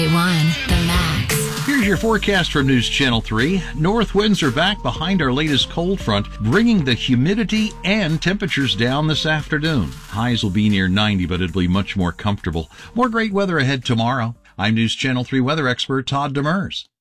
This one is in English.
The Max. Here's your forecast from News Channel 3. North winds are back behind our latest cold front, bringing the humidity and temperatures down this afternoon. Highs will be near 90, but it'll be much more comfortable. More great weather ahead tomorrow. I'm News Channel 3 weather expert Todd Demers.